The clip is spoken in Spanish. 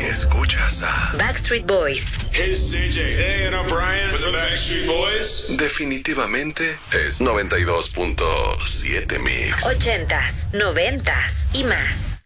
Escuchas a Backstreet Boys. Hey, it's CJ. Hey, and I'm Brian with the Backstreet Boys. Definitivamente es 92.7 Mix. 80s, 90s y más.